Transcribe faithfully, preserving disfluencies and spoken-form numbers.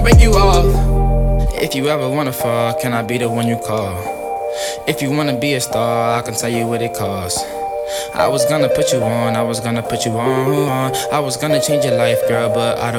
break you off. If you ever wanna fall, can I be the one you call? If you wanna be a star, I can tell you what it costs. I was gonna put you on, I was gonna put you on. I was gonna change your life, girl, but I don't